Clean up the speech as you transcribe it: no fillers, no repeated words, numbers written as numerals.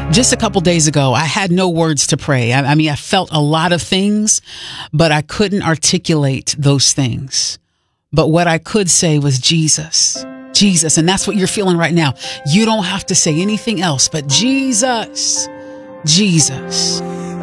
Just a couple days ago, I had no words to pray. I mean, I felt a lot of things, but I couldn't articulate those things. But what I could say was Jesus, Jesus. And that's what you're feeling right now. You don't have to say anything else, but Jesus, Jesus.